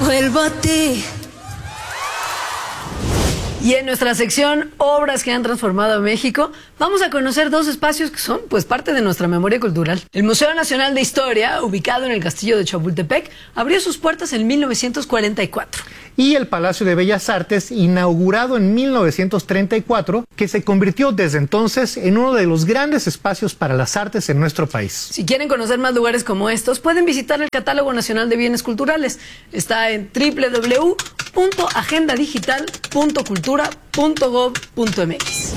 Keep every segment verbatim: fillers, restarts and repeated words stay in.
vuelvo a ti. Y en nuestra sección Obras que han transformado a México, vamos a conocer dos espacios que son pues parte de nuestra memoria cultural. El Museo Nacional de Historia, ubicado en el Castillo de Chapultepec, abrió sus puertas en mil novecientos cuarenta y cuatro. Y el Palacio de Bellas Artes, inaugurado en mil novecientos treinta y cuatro, que se convirtió desde entonces en uno de los grandes espacios para las artes en nuestro país. Si quieren conocer más lugares como estos, pueden visitar el Catálogo Nacional de Bienes Culturales. Está en doble u doble u doble u punto agenda digital punto cultura punto gob punto mx.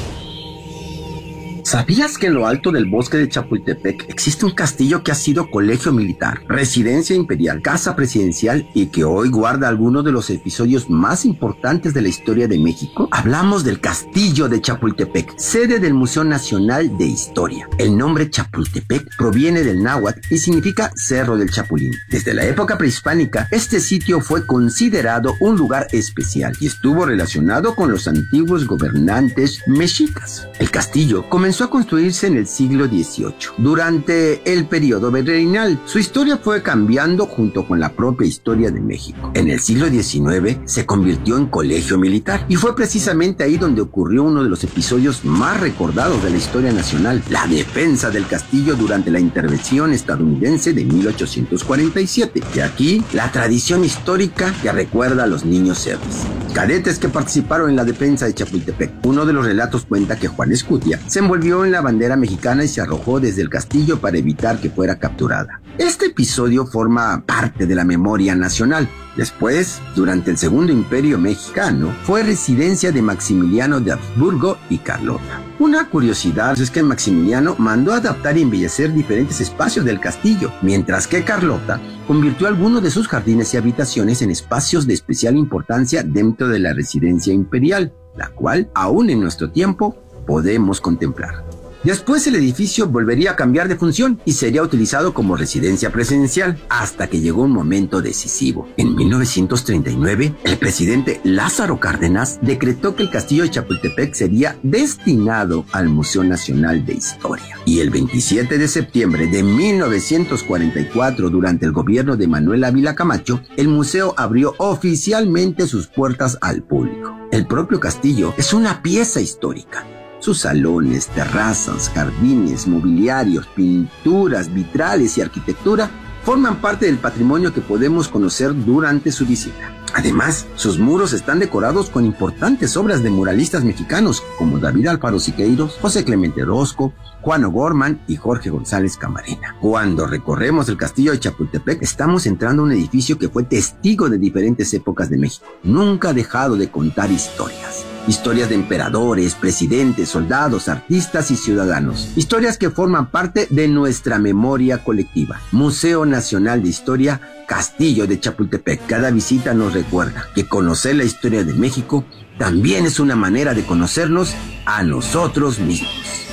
¿Sabías que en lo alto del bosque de Chapultepec existe un castillo que ha sido colegio militar, residencia imperial, casa presidencial y que hoy guarda algunos de los episodios más importantes de la historia de México? Hablamos del Castillo de Chapultepec, sede del Museo Nacional de Historia. El nombre Chapultepec proviene del náhuatl y significa Cerro del Chapulín. Desde la época prehispánica, este sitio fue considerado un lugar especial y estuvo relacionado con los antiguos gobernantes mexicas. El castillo comenzó a construirse en el siglo dieciocho. Durante el periodo virreinal, su historia fue cambiando junto con la propia historia de México. En el siglo diecinueve se convirtió en colegio militar y fue precisamente ahí donde ocurrió uno de los episodios más recordados de la historia nacional, la defensa del castillo durante la intervención estadounidense de mil ochocientos cuarenta y siete. Y aquí la tradición histórica que recuerda a los niños héroes, cadetes que participaron en la defensa de Chapultepec. Uno de los relatos cuenta que Juan Escutia se envolvió en la bandera mexicana y se arrojó desde el castillo para evitar que fuera capturada. Este episodio forma parte de la memoria nacional. Después, durante el Segundo Imperio Mexicano, fue residencia de Maximiliano de Habsburgo y Carlota. Una curiosidad es que Maximiliano mandó adaptar y embellecer diferentes espacios del castillo, mientras que Carlota convirtió algunos de sus jardines y habitaciones en espacios de especial importancia dentro de la residencia imperial, la cual, aún en nuestro tiempo, podemos contemplar. Después el edificio volvería a cambiar de función y sería utilizado como residencia presidencial hasta que llegó un momento decisivo. En mil novecientos treinta y nueve, el presidente Lázaro Cárdenas decretó que el castillo de Chapultepec sería destinado al Museo Nacional de Historia. Y el veintisiete de septiembre de mil novecientos cuarenta y cuatro, durante el gobierno de Manuel Ávila Camacho, el museo abrió oficialmente sus puertas al público. El propio castillo es una pieza histórica. Sus salones, terrazas, jardines, mobiliarios, pinturas, vitrales y arquitectura forman parte del patrimonio que podemos conocer durante su visita. Además, sus muros están decorados con importantes obras de muralistas mexicanos como David Alfaro Siqueiros, José Clemente Orozco, Juan O'Gorman y Jorge González Camarena. Cuando recorremos el castillo de Chapultepec, estamos entrando a un edificio que fue testigo de diferentes épocas de México. Nunca ha dejado de contar historias. Historias de emperadores, presidentes, soldados, artistas y ciudadanos. Historias que forman parte de nuestra memoria colectiva. Museo Nacional de Historia, Castillo de Chapultepec. Cada visita nos recuerda que conocer la historia de México también es una manera de conocernos a nosotros mismos.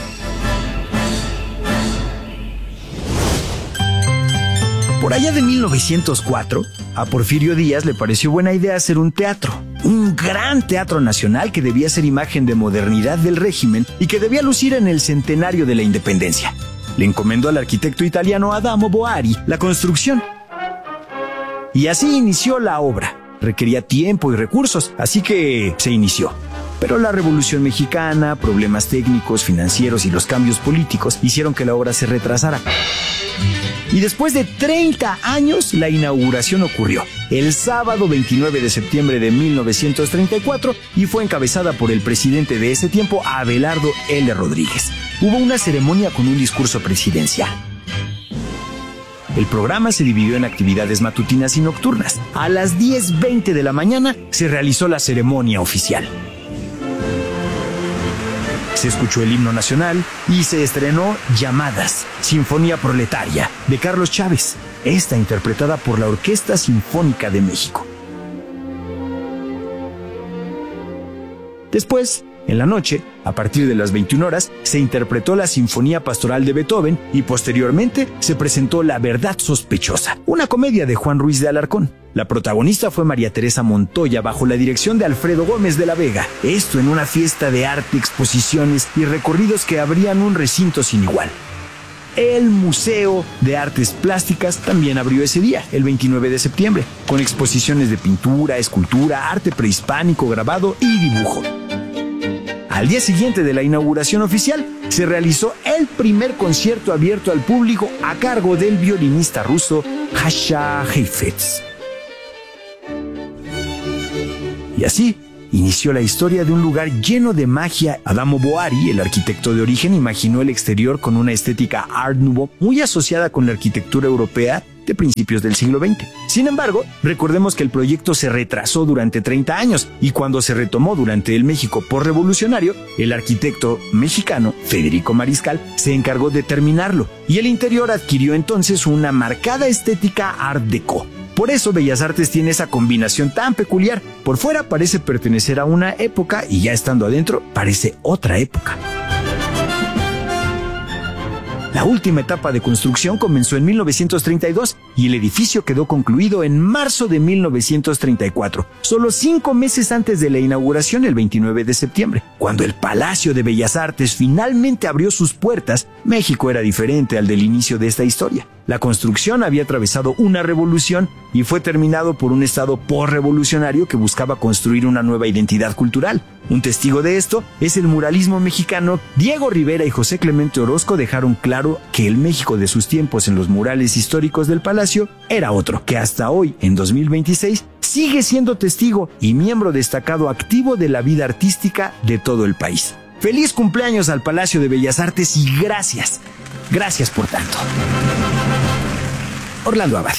Por allá de mil novecientos cuatro, a Porfirio Díaz le pareció buena idea hacer un teatro. Un gran teatro nacional que debía ser imagen de modernidad del régimen y que debía lucir en el centenario de la independencia. Le encomendó al arquitecto italiano Adamo Boari la construcción. Y así inició la obra. Requería tiempo y recursos, así que se inició. Pero la Revolución Mexicana, problemas técnicos, financieros y los cambios políticos hicieron que la obra se retrasara. Y después de treinta años, la inauguración ocurrió el sábado veintinueve de septiembre de mil novecientos treinta y cuatro y fue encabezada por el presidente de ese tiempo, Abelardo L. Rodríguez. Hubo una ceremonia con un discurso presidencial. El programa se dividió en actividades matutinas y nocturnas. A las diez veinte de la mañana se realizó la ceremonia oficial. Se escuchó el himno nacional y se estrenó Llamadas, Sinfonía Proletaria, de Carlos Chávez, esta interpretada por la Orquesta Sinfónica de México. Después, en la noche, a partir de las veintiuna horas, se interpretó la Sinfonía Pastoral de Beethoven y posteriormente se presentó La Verdad Sospechosa, una comedia de Juan Ruiz de Alarcón. La protagonista fue María Teresa Montoya bajo la dirección de Alfredo Gómez de la Vega. Esto en una fiesta de arte, exposiciones y recorridos que abrían un recinto sin igual. el Museo de Artes Plásticas también abrió ese día, el veintinueve de septiembre, con exposiciones de pintura, escultura, arte prehispánico, grabado y dibujo. Al día siguiente de la inauguración oficial, se realizó el primer concierto abierto al público a cargo del violinista ruso Jasha Heifetz. Y así inició la historia de un lugar lleno de magia. Adamo Boari, el arquitecto de origen, imaginó el exterior con una estética Art Nouveau muy asociada con la arquitectura europea de principios del siglo veinte. Sin embargo, recordemos que el proyecto se retrasó durante treinta años y cuando se retomó durante el México posrevolucionario, el arquitecto mexicano Federico Mariscal se encargó de terminarlo y el interior adquirió entonces una marcada estética Art Deco. Por eso Bellas Artes tiene esa combinación tan peculiar. Por fuera parece pertenecer a una época y ya estando adentro parece otra época. La última etapa de construcción comenzó en mil novecientos treinta y dos y el edificio quedó concluido en marzo de mil novecientos treinta y cuatro, solo cinco meses antes de la inauguración el veintinueve de septiembre. Cuando el Palacio de Bellas Artes finalmente abrió sus puertas, México era diferente al del inicio de esta historia. La construcción había atravesado una revolución y fue terminado por un estado posrevolucionario que buscaba construir una nueva identidad cultural. Un testigo de esto es el muralismo mexicano. Diego Rivera y José Clemente Orozco dejaron claro que el México de sus tiempos en los murales históricos del Palacio era otro, que hasta hoy, en dos mil veintiséis, sigue siendo testigo y miembro destacado activo de la vida artística de todo el país. Feliz cumpleaños al Palacio de Bellas Artes y gracias, gracias por tanto. Orlando Abad.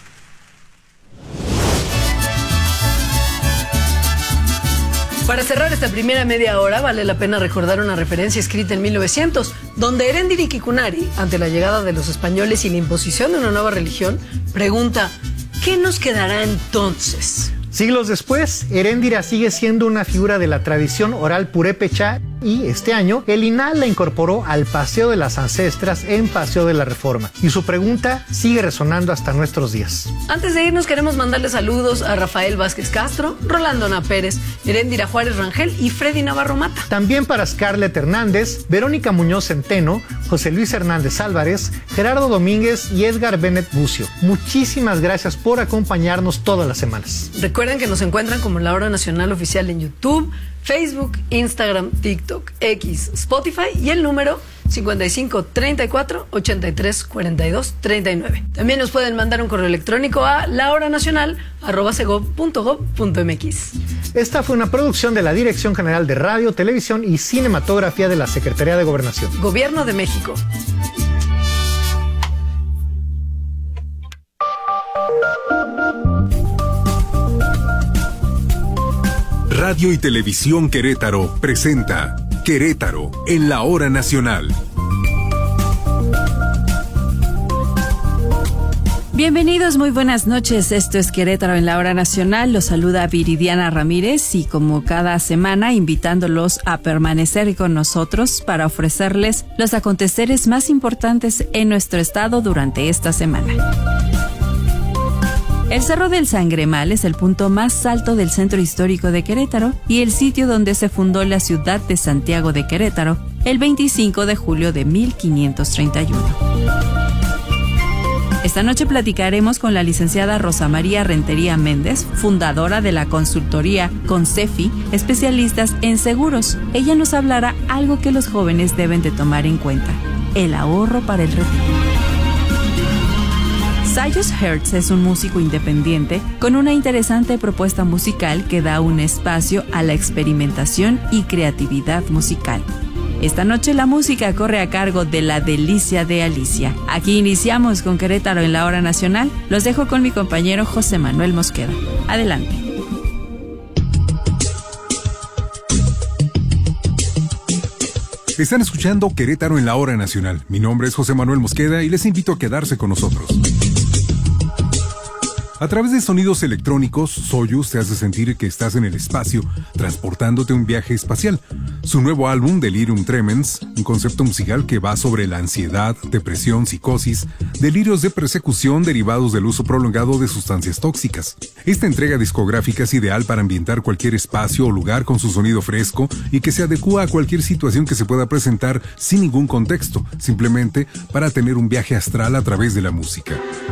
Para cerrar esta primera media hora, vale la pena recordar una referencia escrita en mil novecientos, donde Erendira Kikunari, ante la llegada de los españoles y la imposición de una nueva religión, pregunta: ¿qué nos quedará entonces? Siglos después, Erendira sigue siendo una figura de la tradición oral purépecha y este año el I N A H la incorporó al Paseo de las Ancestras en Paseo de la Reforma y su pregunta sigue resonando hasta nuestros días. Antes de irnos queremos mandarle saludos a Rafael Vázquez Castro, Rolando Ana Pérez, Erendira Juárez Rangel y Freddy Navarro Mata. También para Scarlett Hernández, Verónica Muñoz Centeno, José Luis Hernández Álvarez, Gerardo Domínguez y Edgar Bennett Bucio. Muchísimas gracias por acompañarnos todas las semanas. Recuerden que nos encuentran como La Hora Nacional Oficial en YouTube, Facebook, Instagram, TikTok, X, Spotify y el número cincuenta y cinco, treinta y cuatro, ochenta y tres, cuarenta y dos, treinta y nueve. También nos pueden mandar un correo electrónico a lahoranacional arroba segov punto gov punto mx. Esta fue una producción de la Dirección General de Radio, Televisión y Cinematografía de la Secretaría de Gobernación. Gobierno de México. Radio y Televisión Querétaro presenta Querétaro en la Hora Nacional. Bienvenidos, muy buenas noches. Esto es Querétaro en la Hora Nacional. Los saluda Viridiana Ramírez y como cada semana invitándolos a permanecer con nosotros para ofrecerles los aconteceres más importantes en nuestro estado durante esta semana. El Cerro del Sangremal es el punto más alto del centro histórico de Querétaro y el sitio donde se fundó la ciudad de Santiago de Querétaro el veinticinco de julio de mil quinientos treinta y uno. Esta noche platicaremos con la licenciada Rosa María Rentería Méndez, fundadora de la consultoría Concefi, especialistas en seguros. Ella nos hablará algo que los jóvenes deben de tomar en cuenta: el ahorro para el retiro. Zayos Hertz es un músico independiente con una interesante propuesta musical que da un espacio a la experimentación y creatividad musical. Esta noche la música corre a cargo de La Delicia de Alicia. Aquí iniciamos con Querétaro en la Hora Nacional. Los dejo con mi compañero José Manuel Mosqueda. Adelante. Están escuchando Querétaro en la Hora Nacional. Mi nombre es José Manuel Mosqueda y les invito a quedarse con nosotros. A través de sonidos electrónicos, Soyuz te hace sentir que estás en el espacio, transportándote un viaje espacial. Su nuevo álbum, Delirium Tremens, un concepto musical que va sobre la ansiedad, depresión, psicosis, delirios de persecución derivados del uso prolongado de sustancias tóxicas. Esta entrega discográfica es ideal para ambientar cualquier espacio o lugar con su sonido fresco y que se adecúa a cualquier situación que se pueda presentar sin ningún contexto, simplemente para tener un viaje astral a través de la música.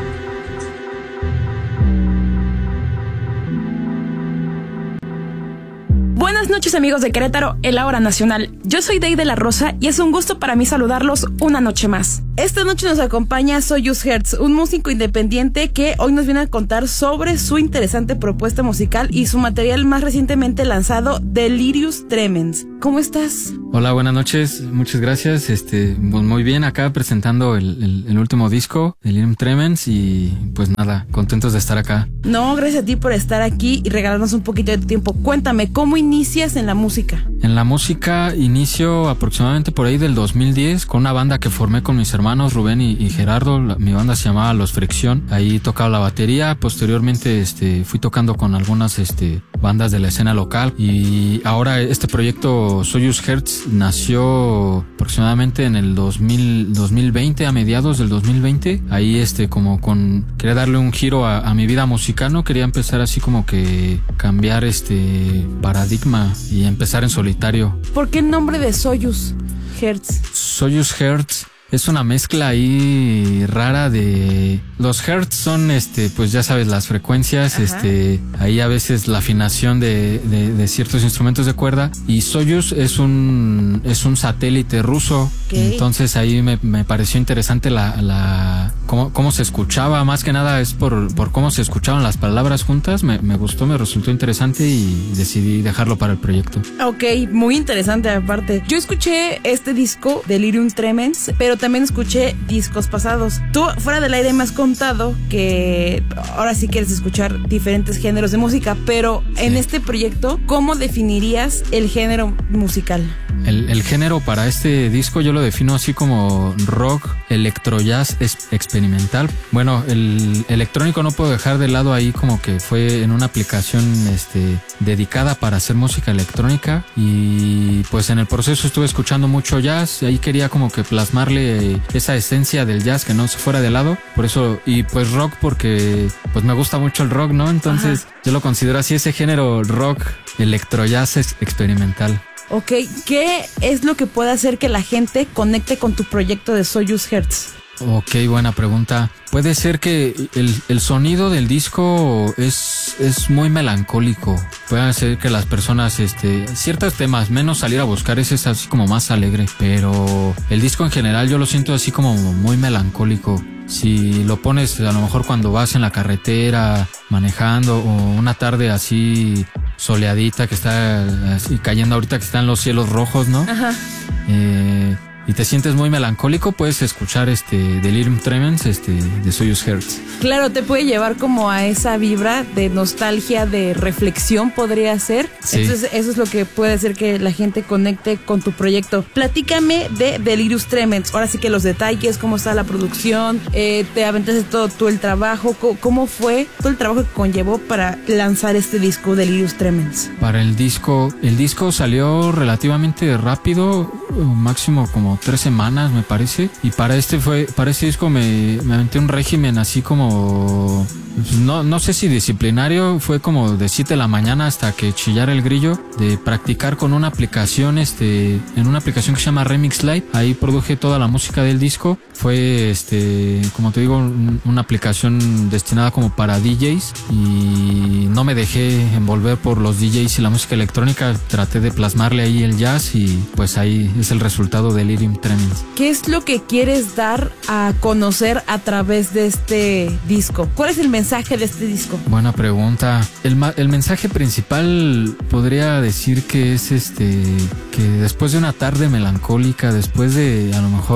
Buenas noches, amigos de Querétaro, en la hora nacional. Yo soy Dey de la Rosa y es un gusto para mí saludarlos una noche más. Esta noche nos acompaña Soyuz Hertz, un músico independiente que hoy nos viene a contar sobre su interesante propuesta musical y su material más recientemente lanzado, Delirium Tremens. ¿Cómo estás? Hola, buenas noches, muchas gracias. Este, pues muy bien, acá presentando el, el, el último disco, Delirium Tremens, y pues nada, contentos de estar acá. No, gracias a ti por estar aquí y regalarnos un poquito de tu tiempo. Cuéntame, ¿cómo inicias en la música? En la música inicio aproximadamente por ahí del dos mil diez con una banda que formé con mis hermanos Rubén y, y Gerardo. La, mi banda se llamaba Los Fricción. Ahí tocaba la batería. Posteriormente este, fui tocando con algunas este, bandas de la escena local. Y ahora este proyecto Soyuz Hertz nació aproximadamente en el dos mil, dos mil veinte, a mediados del dos mil veinte. Ahí este como con quería darle un giro a, a mi vida musical, ¿no? Quería empezar así como que cambiar este paradigma y empezar en solitario. ¿Por qué el nombre de Soyuz Hertz? Soyuz Hertz es una mezcla ahí rara de... Los hertz son, este, pues ya sabes, las frecuencias, Ajá. este, ahí a veces la afinación de, de, de ciertos instrumentos de cuerda. Y Soyuz es un, es un satélite ruso. Okay. Entonces ahí me, me pareció interesante la, la, cómo, cómo se escuchaba. Más que nada es por, por cómo se escuchaban las palabras juntas. Me, me gustó, me resultó interesante y decidí dejarlo para el proyecto. Ok, muy interesante aparte. Yo escuché este disco, Delirium Tremens, pero también escuché discos pasados. Tú, fuera del aire, me has contado que ahora sí quieres escuchar diferentes géneros de música, pero sí. En este proyecto, ¿cómo definirías el género musical? El, el género para este disco yo lo defino así como rock, electrojazz experimental. Bueno, el electrónico no puedo dejar de lado ahí, como que fue en una aplicación este, dedicada para hacer música electrónica, y pues en el proceso estuve escuchando mucho jazz. Ahí quería como que plasmarle esa esencia del jazz, que no se fuera de lado. Por eso, y pues rock porque pues me gusta mucho el rock, ¿no? Entonces Ajá. yo lo considero así, ese género rock, electrojazz experimental. Ok, ¿qué es lo que puede hacer que la gente conecte con tu proyecto de Soyuz Hertz? Ok, buena pregunta. Puede ser que el, el sonido del disco es, es muy melancólico. Puede ser que las personas, este, ciertos temas, menos salir a buscar, ese es así como más alegre. Pero el disco en general yo lo siento así como muy melancólico. Si lo pones a lo mejor cuando vas en la carretera manejando, o una tarde así soleadita que está así cayendo ahorita que están los cielos rojos, ¿no? Ajá. Eh, y te sientes muy melancólico, puedes escuchar este Delirium Tremens este, de Soyuz Hertz. Claro, te puede llevar como a esa vibra de nostalgia, de reflexión, podría ser. Sí. Entonces eso es lo que puede hacer que la gente conecte con tu proyecto. Platícame de Delirium Tremens. Ahora sí que los detalles, cómo está la producción, eh, te aventaste todo, todo el trabajo, cómo fue todo el trabajo que conllevó para lanzar este disco Delirium Tremens. Para el disco, el disco salió relativamente rápido, máximo como tres semanas me parece, y para este fue para este disco me, me aventé un régimen así como no, no sé si disciplinario, fue como de siete de la mañana hasta que chillara el grillo, de practicar con una aplicación este en una aplicación que se llama Remix Live. Ahí produje toda la música del disco. Fue este como te digo un, una aplicación destinada como para D Js, y no me dejé envolver por los D Js y la música electrónica. Traté de plasmarle ahí el jazz, y pues ahí es el resultado de Delirium Tremens. ¿Qué es lo que quieres dar a conocer a través de este disco? ¿Cuál es el mensaje de este disco? Buena pregunta. El, ma- el mensaje principal podría decir que es este que después de una tarde melancólica, después de a lo mejor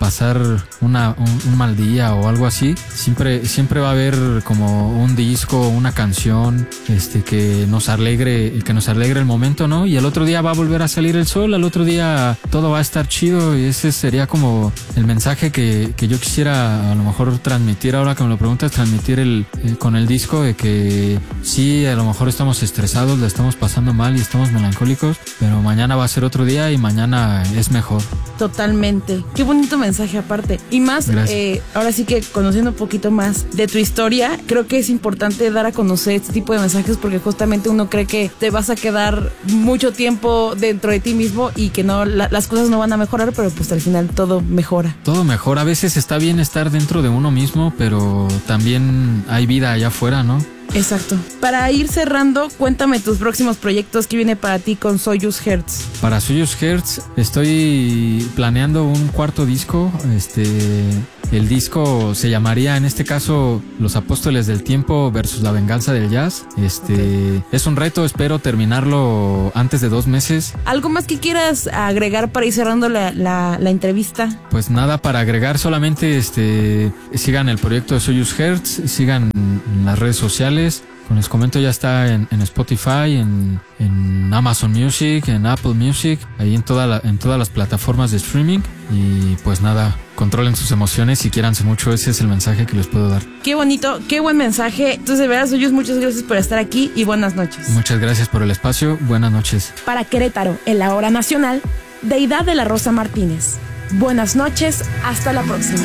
pasar una, un, un mal día o algo así, siempre, siempre va a haber como un disco, una canción, este, que nos alegre, que nos alegre el momento, ¿no? Y el otro día va a volver a salir el sol, al otro día todo va a estar chido, y ese sería como el mensaje que, que yo quisiera a lo mejor transmitir ahora que me lo preguntas, transmitir el, el con el disco, de que sí, a lo mejor estamos estresados, la estamos pasando mal y estamos melancólicos, pero mañana va a ser otro día y mañana es mejor. Totalmente. Qué bonito mensaje aparte. Y más, eh, ahora sí que conociendo un poquito más de tu historia, creo que es importante dar a conocer este tipo de mensajes porque justamente uno cree que te vas a quedar mucho tiempo dentro de ti mismo y que no la, las cosas no van a mejorar, pero pues al final todo mejora. Todo mejora. A veces está bien estar dentro de uno mismo, pero también hay vida allá afuera, ¿no? Exacto. Para ir cerrando, cuéntame tus próximos proyectos. ¿Qué viene para ti con Soyuz Hertz? Para Soyuz Hertz estoy planeando un cuarto disco. Este, el disco se llamaría, en este caso, Los Apóstoles del Tiempo versus la Venganza del Jazz. Este, okay. Es un reto, espero terminarlo antes de dos meses. ¿Algo más que quieras agregar para ir cerrando la, la, la entrevista? Pues nada para agregar, solamente este, sigan el proyecto de Soyuz Hertz, sigan las redes sociales. Como les comento, ya está en, en Spotify, en, en Amazon Music, en Apple Music, ahí en, toda la, en todas las plataformas de streaming. Y pues nada, controlen sus emociones y quiéranse mucho. Ese es el mensaje que les puedo dar. Qué bonito, qué buen mensaje. Entonces, de verdad, Soyuz, muchas gracias por estar aquí y buenas noches. Muchas gracias por el espacio. Buenas noches. Para Querétaro, en la hora nacional, Deidad de la Rosa Martínez. Buenas noches, hasta la próxima.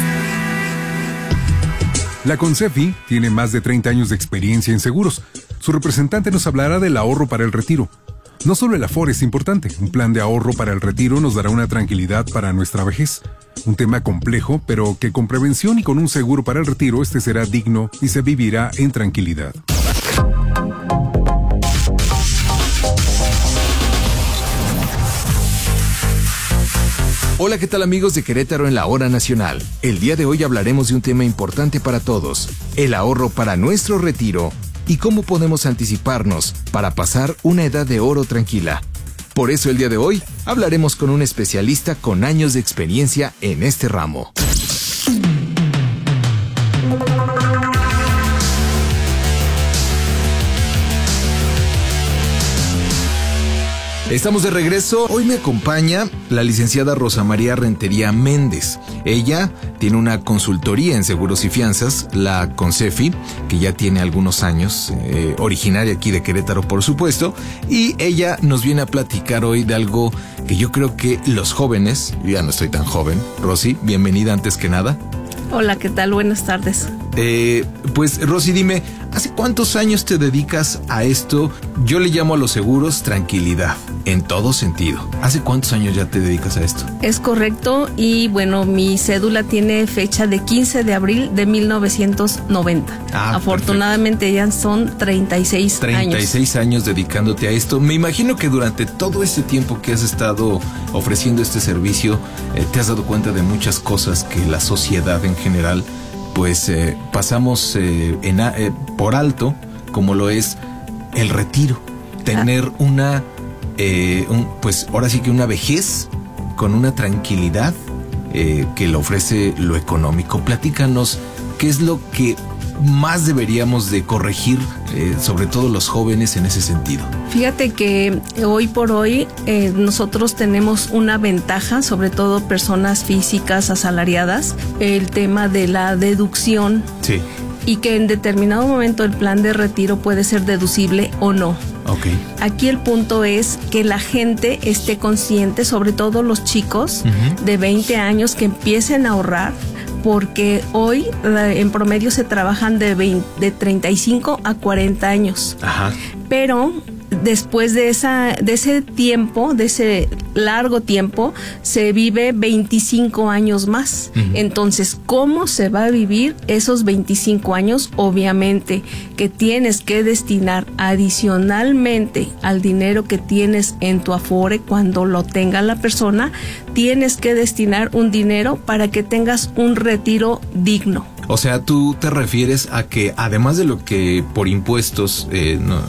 La Concefi tiene más de treinta años de experiencia en seguros. Su representante nos hablará del ahorro para el retiro. No solo el Afore es importante, un plan de ahorro para el retiro nos dará una tranquilidad para nuestra vejez. Un tema complejo, pero que con prevención y con un seguro para el retiro, este será digno y se vivirá en tranquilidad. Hola, ¿qué tal amigos de Querétaro en la Hora Nacional? El día de hoy hablaremos de un tema importante para todos, el ahorro para nuestro retiro y cómo podemos anticiparnos para pasar una edad de oro tranquila. Por eso el día de hoy hablaremos con un especialista con años de experiencia en este ramo. Estamos de regreso. Hoy me acompaña la licenciada Rosa María Rentería Méndez. Ella tiene una consultoría en seguros y fianzas, la Concefi, que ya tiene algunos años, eh, originaria aquí de Querétaro, por supuesto, y ella nos viene a platicar hoy de algo que yo creo que los jóvenes, yo ya no estoy tan joven, Rosy, bienvenida antes que nada. Hola, ¿qué tal? Buenas tardes. Eh, pues, Rosy, dime, ¿hace cuántos años te dedicas a esto? Yo le llamo a los seguros tranquilidad, en todo sentido. ¿Hace cuántos años ya te dedicas a esto? Es correcto, y bueno, mi cédula tiene fecha de quince de abril de mil novecientos noventa. Ah, afortunadamente perfecto. Ya son treinta y seis años. treinta y seis años dedicándote a esto. Me imagino que durante todo ese tiempo que has estado ofreciendo este servicio, eh, te has dado cuenta de muchas cosas que la sociedad en general pues eh, pasamos eh, en, eh, por alto, como lo es el retiro, tener ah. una eh, un, pues ahora sí que una vejez con una tranquilidad eh, que le ofrece lo económico. Platícanos qué es lo que más deberíamos de corregir, eh, sobre todo los jóvenes en ese sentido. Fíjate que hoy por hoy eh, nosotros tenemos una ventaja, sobre todo personas físicas asalariadas, el tema de la deducción. Sí. Y que en determinado momento el plan de retiro puede ser deducible o no. Okay. Aquí el punto es que la gente esté consciente, sobre todo los chicos uh-huh. de veinte años, que empiecen a ahorrar, porque hoy en promedio se trabajan de, veinte, de treinta y cinco a cuarenta años. Ajá. Pero después de esa de ese tiempo, de ese largo tiempo, se vive veinticinco años más. Uh-huh. Entonces, ¿cómo se va a vivir esos veinticinco años? Obviamente que tienes que destinar adicionalmente al dinero que tienes en tu Afore, cuando lo tenga la persona, tienes que destinar un dinero para que tengas un retiro digno. O sea, tú te refieres a que además de lo que por impuestos eh, no,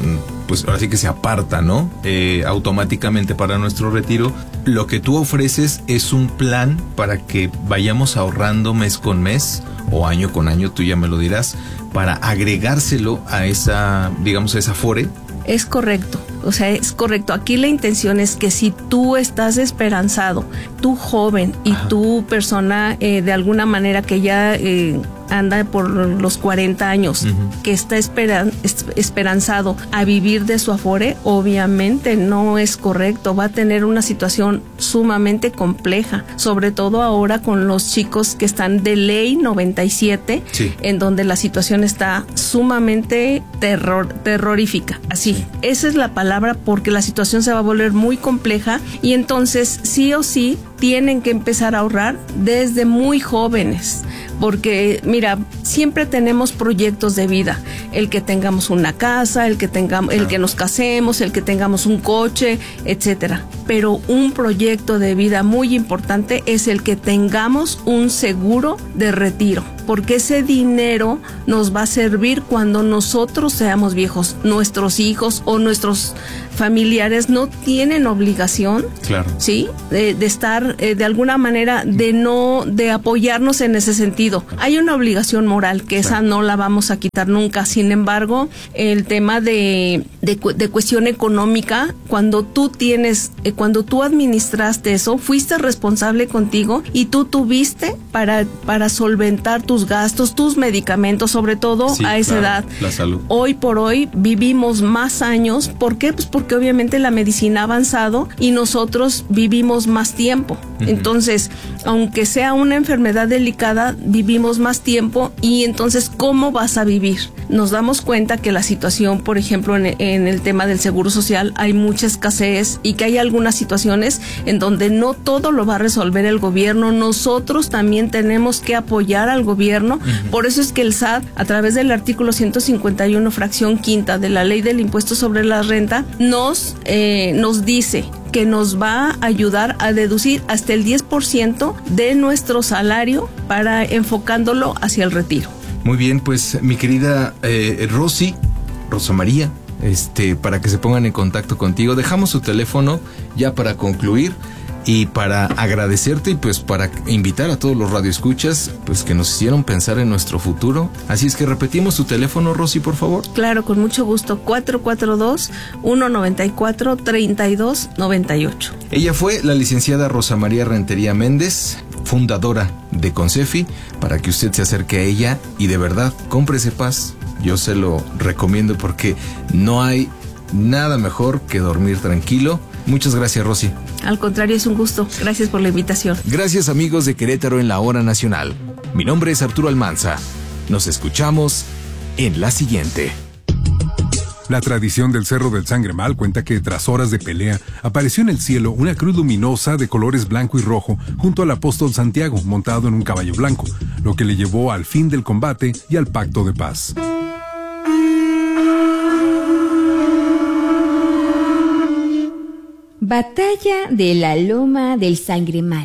pues ahora sí que se aparta, ¿no? Eh, automáticamente para nuestro retiro. Lo que tú ofreces es un plan para que vayamos ahorrando mes con mes o año con año, tú ya me lo dirás, para agregárselo a esa, digamos, a esa Afore. Es correcto, o sea, es correcto. Aquí la intención es que si tú estás esperanzado, tú joven y Ajá. tú persona eh, de alguna manera que ya eh, anda por los cuarenta años, uh-huh. que está esperan, esperanzado a vivir de su Afore, obviamente no es correcto, va a tener una situación sumamente compleja, sobre todo ahora con los chicos que están de ley noventa y siete, sí. en donde la situación está sumamente terror, terrorífica, así, sí. esa es la palabra, porque la situación se va a volver muy compleja y entonces sí o sí tienen que empezar a ahorrar desde muy jóvenes, porque mira, siempre tenemos proyectos de vida, el que tengamos una casa, el que tengamos, el que nos casemos, el que tengamos un coche, etcétera. Pero un proyecto de vida muy importante es el que tengamos un seguro de retiro, porque ese dinero nos va a servir cuando nosotros seamos viejos. Nuestros hijos o nuestros familiares no tienen obligación, claro. ¿sí? De, de estar eh, de alguna manera, de no, de apoyarnos en ese sentido. Hay una obligación moral que esa no la vamos a quitar nunca. Sin embargo, el tema de, de, de cuestión económica, cuando tú tienes, eh, cuando tú administraste eso, fuiste responsable contigo y tú tuviste para, para solventar tus gastos, tus medicamentos, sobre todo sí, a esa claro, edad. La salud. Hoy por hoy vivimos más años. ¿Por qué? Pues porque obviamente la medicina ha avanzado y nosotros vivimos más tiempo. Uh-huh. Entonces, aunque sea una enfermedad delicada, vivimos más tiempo y entonces, ¿cómo vas a vivir? Nos damos cuenta que la situación, por ejemplo, en, en el tema del seguro social, hay mucha escasez y que hay algunas situaciones en donde no todo lo va a resolver el gobierno. Nosotros también tenemos que apoyar al gobierno. Uh-huh. Por eso es que el S A T, a través del artículo ciento cincuenta y uno, fracción quinta de la ley del impuesto sobre la renta, nos, eh, nos dice que nos va a ayudar a deducir hasta el diez por ciento de nuestro salario para enfocándolo hacia el retiro. Muy bien, pues mi querida eh, Rosy, Rosa María, este, para que se pongan en contacto contigo, dejamos su teléfono ya para concluir y para agradecerte y pues para invitar a todos los radioescuchas pues que nos hicieron pensar en nuestro futuro. Así es que repetimos tu teléfono, Rosy, por favor. Claro, con mucho gusto. cuatro cuatro dos, uno nueve cuatro, tres dos nueve ocho. Ella fue la licenciada Rosa María Rentería Méndez, fundadora de Concefi, para que usted se acerque a ella y de verdad cómprese paz. Yo se lo recomiendo porque no hay nada mejor que dormir tranquilo. Muchas gracias, Rosy. Al contrario, es un gusto. Gracias por la invitación. Gracias, amigos de Querétaro en la Hora Nacional. Mi nombre es Arturo Almanza. Nos escuchamos en la siguiente. La tradición del Cerro del Sangremal cuenta que tras horas de pelea, apareció en el cielo una cruz luminosa de colores blanco y rojo junto al apóstol Santiago, montado en un caballo blanco, lo que le llevó al fin del combate y al pacto de paz. Batalla de la Loma del Sangremal.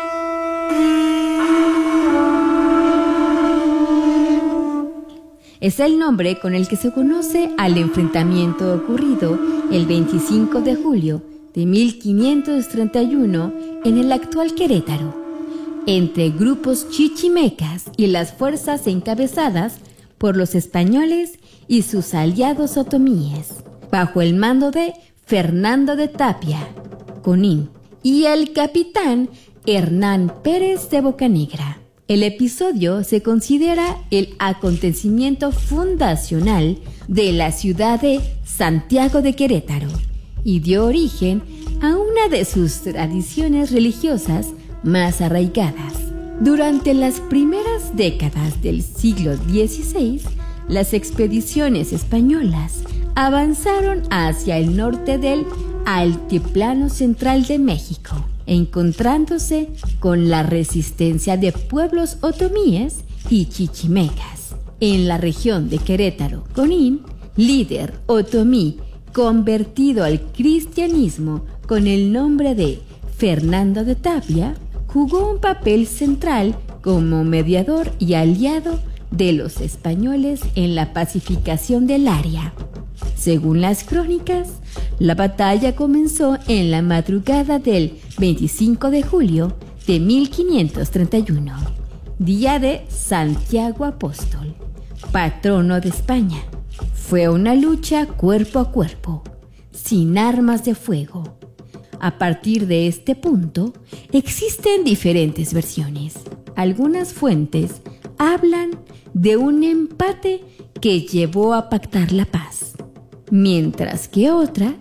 Es el nombre con el que se conoce al enfrentamiento ocurrido el veinticinco de julio de mil quinientos treinta y uno en el actual Querétaro, entre grupos chichimecas y las fuerzas encabezadas por los españoles y sus aliados otomíes, bajo el mando de Fernando de Tapia, Conín, y el capitán Hernán Pérez de Bocanegra. El episodio se considera el acontecimiento fundacional de la ciudad de Santiago de Querétaro y dio origen a una de sus tradiciones religiosas más arraigadas. Durante las primeras décadas del siglo dieciséis, las expediciones españolas avanzaron hacia el norte del Altiplano Central de México, encontrándose con la resistencia de pueblos otomíes y chichimecas. En la región de Querétaro, Conín, líder otomí convertido al cristianismo con el nombre de Fernando de Tapia, jugó un papel central como mediador y aliado de los españoles en la pacificación del área. Según las crónicas, la batalla comenzó en la madrugada del veinticinco de julio de mil quinientos treinta y uno, día de Santiago Apóstol, patrono de España. Fue una lucha cuerpo a cuerpo, sin armas de fuego. A partir de este punto, existen diferentes versiones. Algunas fuentes hablan de un empate que llevó a pactar la paz, mientras que otras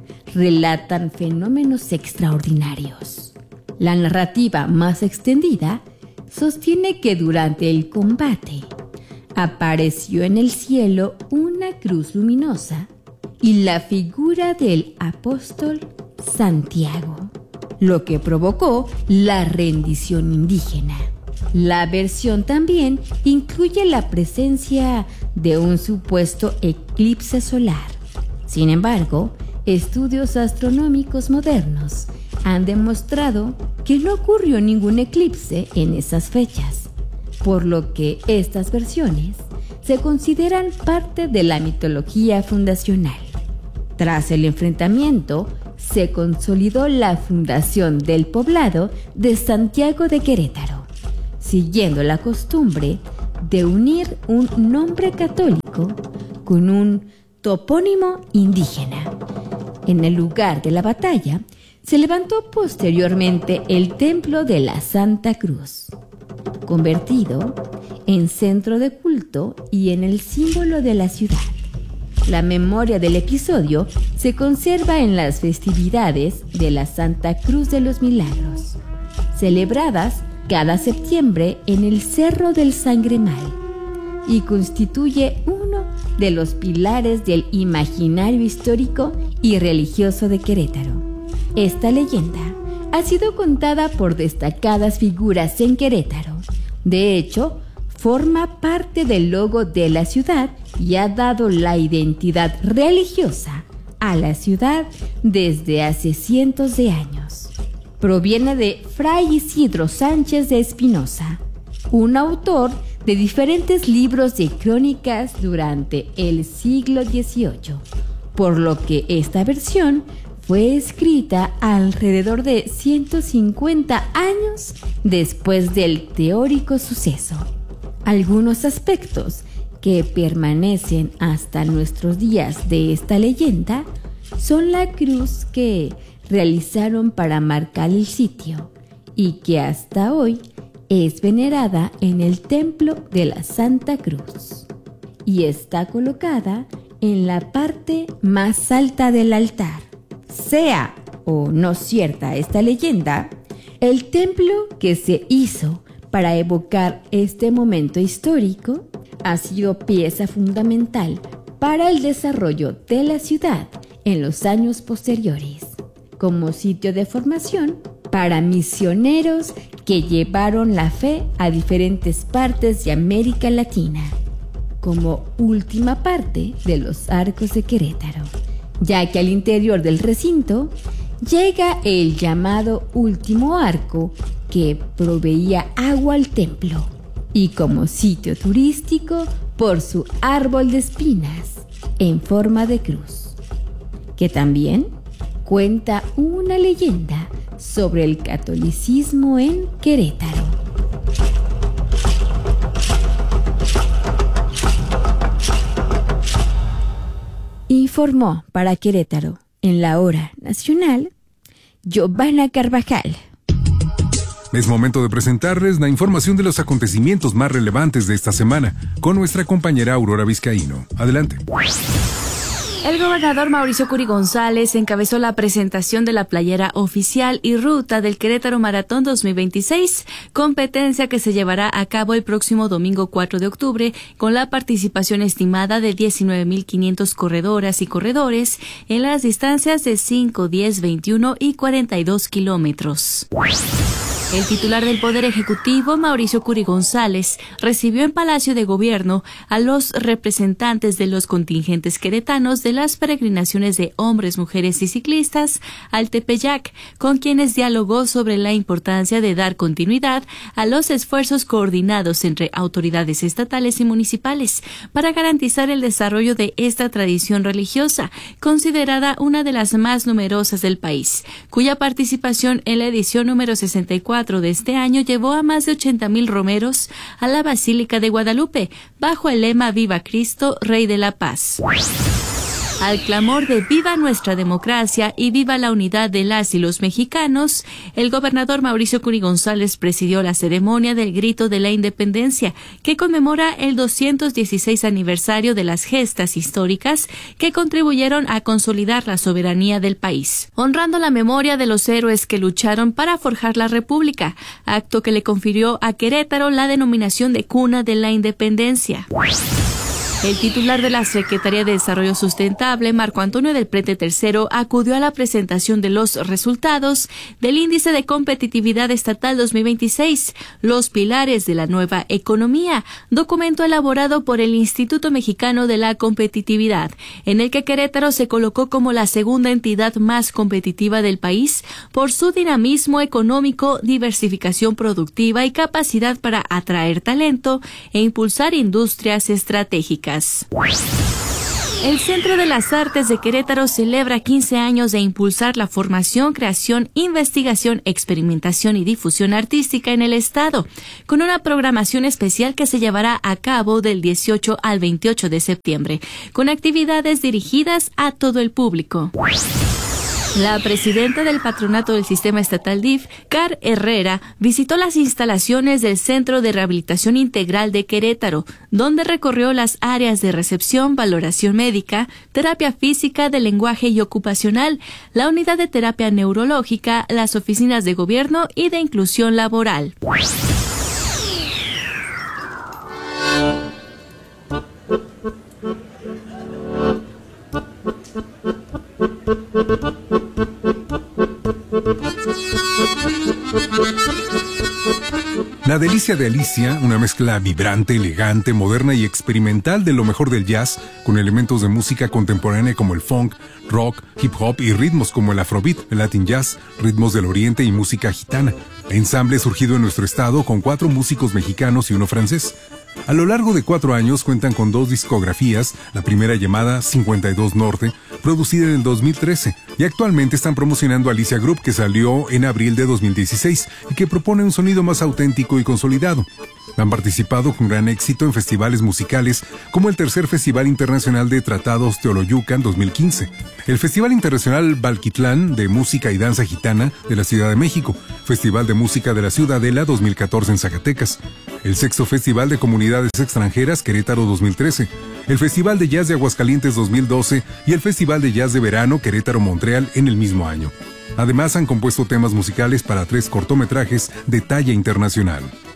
relatan fenómenos extraordinarios. La narrativa más extendida sostiene que durante el combate apareció en el cielo una cruz luminosa y la figura del apóstol Santiago, lo que provocó la rendición indígena. La versión también incluye la presencia de un supuesto eclipse solar. Sin embargo, estudios astronómicos modernos han demostrado que no ocurrió ningún eclipse en esas fechas, por lo que estas versiones se consideran parte de la mitología fundacional. Tras el enfrentamiento, se consolidó la fundación del poblado de Santiago de Querétaro, siguiendo la costumbre de unir un nombre católico con un topónimo indígena. En el lugar de la batalla, se levantó posteriormente el Templo de la Santa Cruz, convertido en centro de culto y en el símbolo de la ciudad. La memoria del episodio se conserva en las festividades de la Santa Cruz de los Milagros, celebradas cada septiembre en el Cerro del Sangremal, y constituye uno de los pilares del imaginario histórico y religioso de Querétaro. Esta leyenda ha sido contada por destacadas figuras en Querétaro. De hecho, forma parte del logo de la ciudad y ha dado la identidad religiosa a la ciudad desde hace cientos de años. Proviene de Fray Isidro Sánchez de Espinosa, un autor de diferentes libros de crónicas durante el siglo dieciocho, por lo que esta versión fue escrita alrededor de ciento cincuenta años después del teórico suceso. Algunos aspectos que permanecen hasta nuestros días de esta leyenda son la cruz que realizaron para marcar el sitio y que hasta hoy es venerada en el Templo de la Santa Cruz y está colocada en la parte más alta del altar. Sea o no cierta esta leyenda, el templo que se hizo para evocar este momento histórico ha sido pieza fundamental para el desarrollo de la ciudad en los años posteriores, como sitio de formación para misioneros que llevaron la fe a diferentes partes de América Latina, como última parte de los Arcos de Querétaro, ya que al interior del recinto llega el llamado último arco que proveía agua al templo, y como sitio turístico por su árbol de espinas en forma de cruz, que también cuenta una leyenda sobre el catolicismo en Querétaro. Informó para Querétaro, en la hora nacional, Giovanna Carvajal. Es momento de presentarles la información de los acontecimientos más relevantes de esta semana con nuestra compañera Aurora Vizcaíno. Adelante. El gobernador Mauricio Curi González encabezó la presentación de la playera oficial y ruta del Querétaro Maratón dos mil veintiséis, competencia que se llevará a cabo el próximo domingo cuatro de octubre con la participación estimada de diecinueve mil quinientos corredoras y corredores en las distancias de cinco, diez, veintiuno y cuarenta y dos kilómetros. El titular del Poder Ejecutivo, Mauricio Curi González, recibió en Palacio de Gobierno a los representantes de los contingentes queretanos de las peregrinaciones de hombres, mujeres y ciclistas al Tepeyac, con quienes dialogó sobre la importancia de dar continuidad a los esfuerzos coordinados entre autoridades estatales y municipales para garantizar el desarrollo de esta tradición religiosa, considerada una de las más numerosas del país, cuya participación en la edición número sesenta y cuatro de este año llevó a más de ochenta mil romeros a la Basílica de Guadalupe, bajo el lema Viva Cristo, Rey de la Paz. Al clamor de viva nuestra democracia y viva la unidad de las y los mexicanos, el gobernador Mauricio Curi González presidió la ceremonia del Grito de la Independencia, que conmemora el doscientos dieciséis aniversario de las gestas históricas que contribuyeron a consolidar la soberanía del país, honrando la memoria de los héroes que lucharon para forjar la República, acto que le confirió a Querétaro la denominación de Cuna de la Independencia. El titular de la Secretaría de Desarrollo Sustentable, Marco Antonio del Prete tercero, acudió a la presentación de los resultados del Índice de Competitividad Estatal dos mil veintiséis, los pilares de la nueva economía, documento elaborado por el Instituto Mexicano de la Competitividad, en el que Querétaro se colocó como la segunda entidad más competitiva del país por su dinamismo económico, diversificación productiva y capacidad para atraer talento e impulsar industrias estratégicas. El Centro de las Artes de Querétaro celebra quince años de impulsar la formación, creación, investigación, experimentación y difusión artística en el estado, con una programación especial que se llevará a cabo del dieciocho al veintiocho de septiembre, con actividades dirigidas a todo el público. La presidenta del Patronato del Sistema Estatal D I F, Car Herrera, visitó las instalaciones del Centro de Rehabilitación Integral de Querétaro, donde recorrió las áreas de recepción, valoración médica, terapia física, de lenguaje y ocupacional, la unidad de terapia neurológica, las oficinas de gobierno y de inclusión laboral. La Delicia de Alicia, una mezcla vibrante, elegante, moderna y experimental de lo mejor del jazz, con elementos de música contemporánea como el funk, rock, hip hop y ritmos como el afrobeat, el latin jazz, ritmos del oriente y música gitana. Ensamble surgido en nuestro estado con cuatro músicos mexicanos y uno francés. A lo largo de cuatro años cuentan con dos discografías, la primera llamada cincuenta y dos Norte, producida en el dos mil trece, y actualmente están promocionando Alicia Group, que salió en abril de dos mil dieciséis y que propone un sonido más auténtico y consolidado. Han participado con gran éxito en festivales musicales como el Tercer Festival Internacional de Tratados Teoloyucan dos mil quince, el Festival Internacional Balquitlán de Música y Danza Gitana de la Ciudad de México, Festival de Música de la Ciudadela dos mil catorce en Zacatecas, el Sexto Festival de Comunidades Extranjeras Querétaro dos mil trece, el Festival de Jazz de Aguascalientes dos mil doce y el Festival de Jazz de Verano Querétaro-Montreal en el mismo año. Además, han compuesto temas musicales para tres cortometrajes de talla internacional.